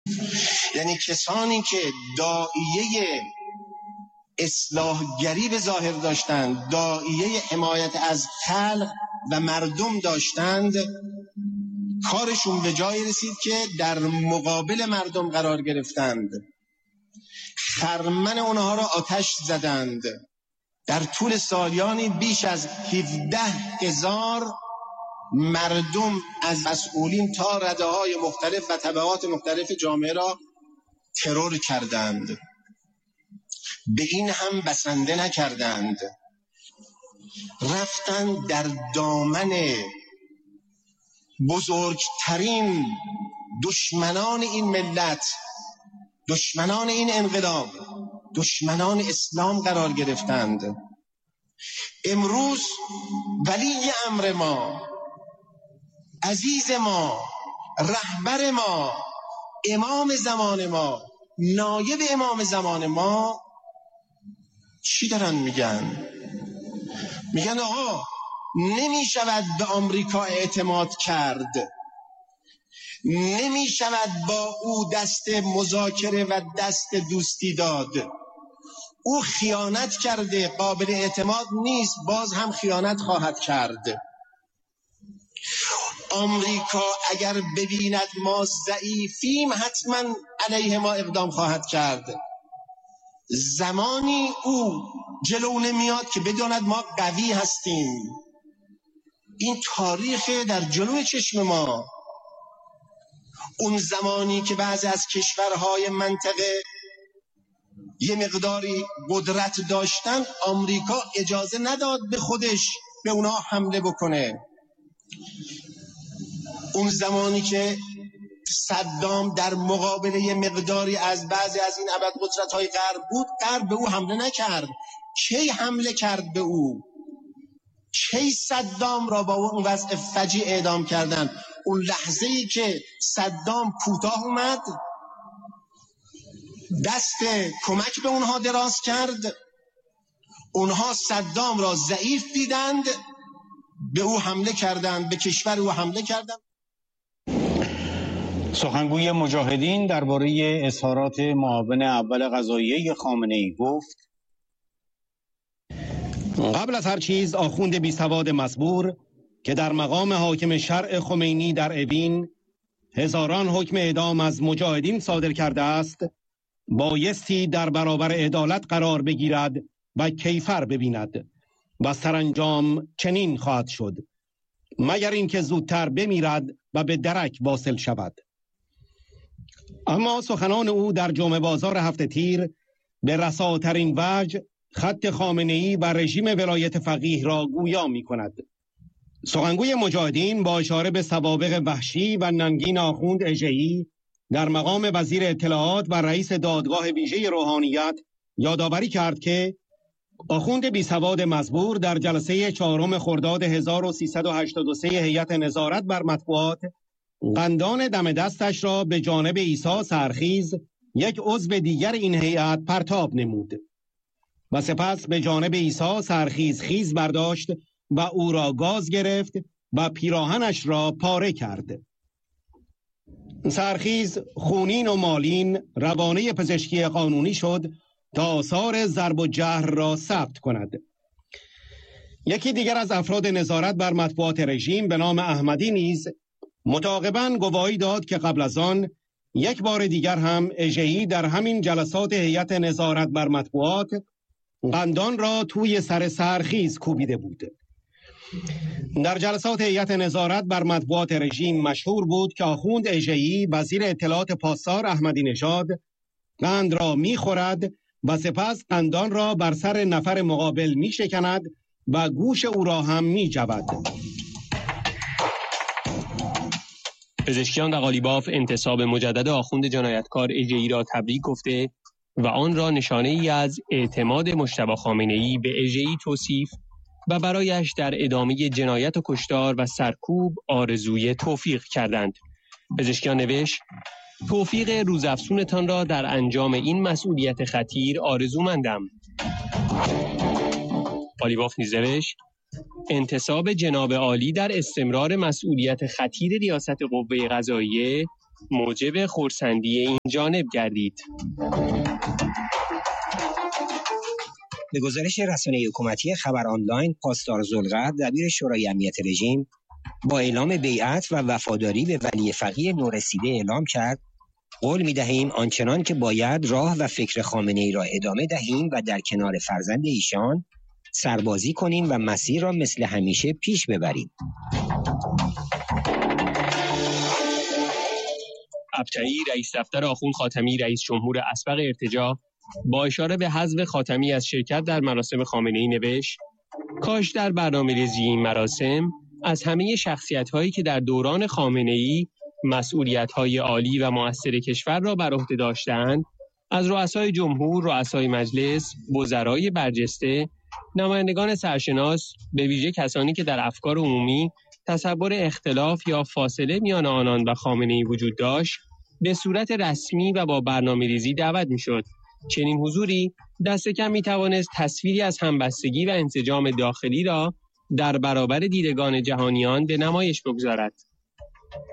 یعنی کسانی که داعیه اصلاحگری به ظاهر داشتند، داعیه حمایت از خلق و مردم داشتند، کارشون به جای رسید که در مقابل مردم قرار گرفتند، خرمن اونها را آتش زدند. در طول سالیانی بیش از 17,000 مردم از مسئولین تا رده‌های مختلف و طبقات مختلف جامعه را ترور کردند. به این هم بسنده نکردند، رفتند در دامن بزرگترین دشمنان این ملت، دشمنان این انقلاب، دشمنان اسلام قرار گرفتند. امروز ولی امر ما، عزیز ما، رهبر ما، امام زمان ما، نایب امام زمان ما چی دارن میگن؟ میگن آقا نمی شود به آمریکا اعتماد کرد، نمی شود با او دست مذاکره و دست دوستی داد، او خیانت کرده، قابل اعتماد نیست، باز هم خیانت خواهد کرد. آمریکا اگر ببیند ما ضعیفیم حتما علیه ما اقدام خواهد کرد. زمانی او جلو نمیاد که بداند ما قوی هستیم. این تاریخ در جلوی چشم ما. اون زمانی که بعضی از کشورهای منطقه یه مقداری قدرت داشتن، آمریکا اجازه نداد به خودش به اونا حمله بکنه. اون زمانی که صدام در مقابل یه مقداری از بعضی از این ابرقدرت‌های غرب بود، غرب به او حمله نکرد. کی حمله کرد به او؟ کی صدام را با اون وضع فجیع اعدام کردن؟ اون لحظه‌ای که صدام کوتاه اومد، دست کمک به اونها دراز کرد، اونها صدام را ضعیف دیدند، به او حمله کردند، به کشور او حمله کردند. سخنگوی مجاهدین درباره اظهارات معاون اول قضاییه خامنه‌ای گفت: قبل از هر چیز آخوند بیسواد مصبور که در مقام حاکم شرع خمینی در اوین هزاران حکم اعدام از مجاهدین صادر کرده است، بایستی در برابر عدالت قرار بگیرد و کیفر ببیند و سرانجام چنین خواهد شد، مگر اینکه زودتر بمیرد و به درک واصل شود. اما سخنان او در جمعه بازار هفته تیر به رساترین وجه خط خامنه‌ای و رژیم ولایت فقیه را گویا می کند. سخنگوی مجاهدین با اشاره به سوابق وحشی و ننگین آخوند اژه‌ای در مقام وزیر اطلاعات و رئیس دادگاه ویژه روحانیت یادآوری کرد که آخوند بیسواد مزبور در جلسه 4 خرداد 1383 هیئت نظارت بر مطبوعات قندان دم دستش را به جانب عیسی سرخیز، یک عضو دیگر این هیئت، پرتاب نمود و سپس به جانب عیسی سرخیز خیز برداشت و او را گاز گرفت و پیراهنش را پاره کرد. سرخیز خونین و مالین روانه پزشکی قانونی شد تا آثار ضرب و جرح را ثبت کند. یکی دیگر از افراد نظارت بر مطبوعات رژیم به نام احمدی نیز متعاقباً گواهی داد که قبل از آن یک بار دیگر هم اژه‌ای در همین جلسات هیئت نظارت بر مطبوعات قندان را توی سر سرخیز کوبیده بود. در جلسات هیئت نظارت بر مطبوعات رژیم مشهور بود که آخوند اژه‌ای وزیر اطلاعات پاسدار احمدی نژاد قند را می‌خورد و سپس قندان را بر سر نفر مقابل می‌شکند و گوش او را هم می‌جود. پزشکیان و قالیباف انتصاب مجدد آخوند جنایتکار اژه‌ای را تبریک گفته و آن را نشانه ای از اعتماد مجتبی خامنه‌ای به اژه‌ای توصیف و برایش در ادامه جنایت و کشتار و سرکوب آرزوی توفیق کردند. پزشکیان نوشت: توفیق روزافزونتان را در انجام این مسئولیت خطیر آرزومندم. قالیباف نیز نوشت: انتصاب جناب عالی در استمرار مسئولیت خطیر ریاست قوه قضاییه موجب خرسندی این جانب گردید. به گزارش رسانه حکومتی خبر آنلاین، پاسدار ذوالقرد دبیر شورای امنیت رژیم با اعلام بیعت و وفاداری به ولی فقیه نورسیده اعلام کرد: قول می‌دهیم آنچنان که باید راه و فکر خامنه‌ای را ادامه دهیم و در کنار فرزند ایشان سربازی کنیم و مسیر را مثل همیشه پیش ببریم. ابطحی رئیس دفتر آخوند خاتمی رئیس جمهور اسبق ارتجاع با اشاره به حذف خاتمی از شرکت در مراسم خامنه‌ای نوشت: کاش در برنامه‌ریزی این مراسم از همه شخصیت‌هایی که در دوران خامنه‌ای مسئولیت‌های عالی و مؤثر کشور را بر عهده داشتند، از رؤسای جمهور، رؤسای مجلس، وزرای برجسته، نمایندگان سرشناس، به ویژه کسانی که در افکار عمومی تصور اختلاف یا فاصله میان آنان و خامنه‌ای وجود داشت، به صورت رسمی و با برنامه‌ریزی دعوت می‌شد. چنین حضوری دست کم می‌توانست تصویری از همبستگی و انسجام داخلی را در برابر دیدگان جهانیان به نمایش بگذارد.